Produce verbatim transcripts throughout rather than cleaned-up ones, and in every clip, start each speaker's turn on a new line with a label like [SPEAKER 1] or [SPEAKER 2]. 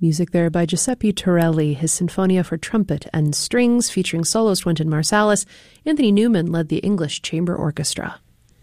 [SPEAKER 1] Music there by Giuseppe Torelli, his Sinfonia for Trumpet and Strings, featuring soloist Wynton Marsalis. Anthony Newman led the English Chamber Orchestra.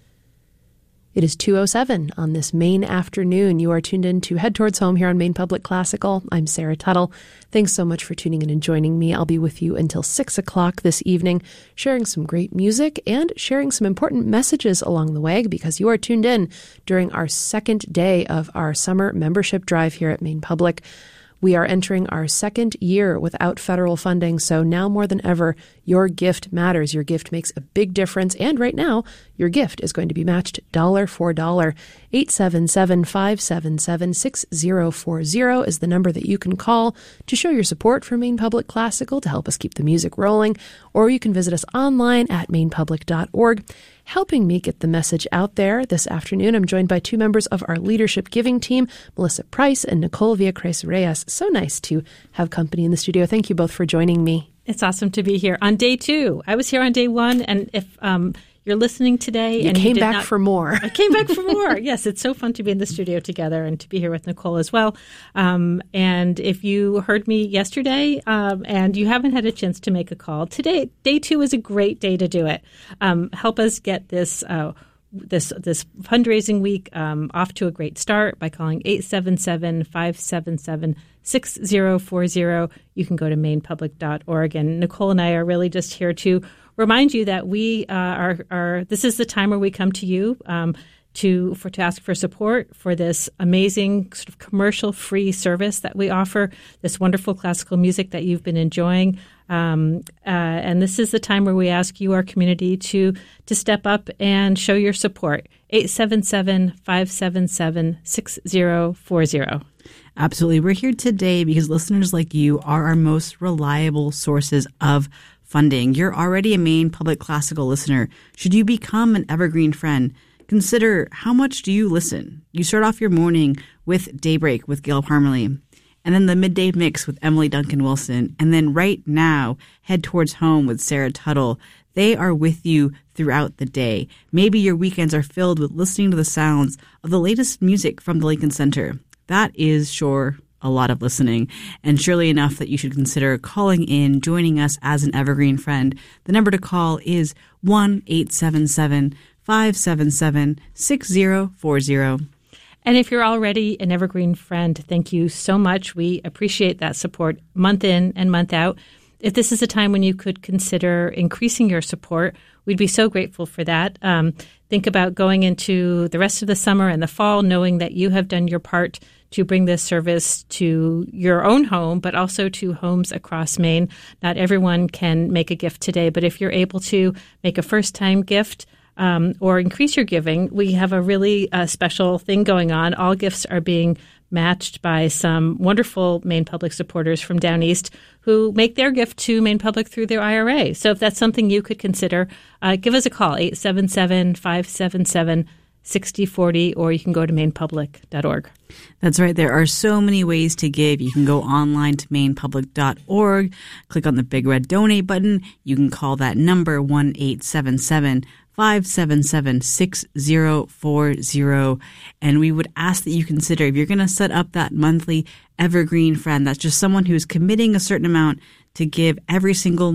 [SPEAKER 1] It is two oh seven on this Maine afternoon. You are tuned in to Head Towards Home here on Maine Public Classical. I'm Sarah Tuttle. Thanks so much for tuning in and joining me. I'll be with you until six o'clock this evening, sharing some great music and sharing some important messages along the way, because you are tuned in during our second day of our summer membership drive here at Maine Public. We are entering our second year without federal funding, so now more than ever, your gift matters. Your gift makes a big difference, and right now, your gift is going to be matched dollar for dollar. eight seven seven, five seven seven, six zero four zero is the number that you can call to show your support for Maine Public Classical, to help us keep the music rolling, or you can visit us online at maine public dot org. Helping me get the message out there this afternoon, I'm joined by two members of our Leadership Giving team, Melissa Price and Nicole Villacres-Reyes. So nice to have company in the studio. Thank you both for joining me.
[SPEAKER 2] It's awesome to be here on day two. I was here on day one, and if um, you're listening today,
[SPEAKER 1] you
[SPEAKER 2] and
[SPEAKER 1] came
[SPEAKER 2] you did
[SPEAKER 1] back
[SPEAKER 2] not,
[SPEAKER 1] for more.
[SPEAKER 2] I came back for more. Yes, it's so fun to be in the studio together and to be here with Nicole as well. Um, and if you heard me yesterday um, and you haven't had a chance to make a call, today, day two is a great day to do it. Um, help us get this uh, this this fundraising week um, off to a great start by calling eight seven seven, five seven seven, six zero four zero. You can go to maine public dot org. And Nicole and I are really just here to remind you that we uh, are, are, this is the time where we come to you um, to for to ask for support for this amazing sort of commercial-free service that we offer, this wonderful classical music that you've been enjoying. Um, uh, and this is the time where we ask you, our community, to to step up and show your support. eight seven seven, five seven seven, six zero four zero.
[SPEAKER 3] Absolutely. We're here today because listeners like you are our most reliable sources of funding. You're already a Maine Public Classical listener. Should you become an evergreen friend, consider how much do you listen. You start off your morning with Daybreak with Gail Parmalee, and then the Midday Mix with Emily Duncan Wilson, and then right now, Head Towards Home with Sarah Tuttle. They are with you throughout the day. Maybe your weekends are filled with listening to the sounds of the latest music from the Lincoln Center. That is, sure, a lot of listening, and surely enough that you should consider calling in, joining us as an evergreen friend. The number to call is one eight seven seven, five seven seven, six zero four zero.
[SPEAKER 2] And if you're already an evergreen friend, thank you so much. We appreciate that support month in and month out. If this is a time when you could consider increasing your support, we'd be so grateful for that. Um, think about going into the rest of the summer and the fall, knowing that you have done your part to bring this service to your own home, but also to homes across Maine. Not everyone can make a gift today, but if you're able to make a first-time gift um, or increase your giving, we have a really uh, special thing going on. All gifts are being matched by some wonderful Maine Public supporters from down east who make their gift to Maine Public through their I R A. So if that's something you could consider, uh, give us a call, eight seven seven, five seven seven, six zero four zero, or you can go to maine public dot org.
[SPEAKER 3] That's right. There are so many ways to give. You can go online to maine public dot org, click on the big red donate button. You can call that number one eight seven seven, five seven seven, six zero four zero. And we would ask that you consider, if you're going to set up that monthly evergreen friend, that's just someone who's committing a certain amount to give every single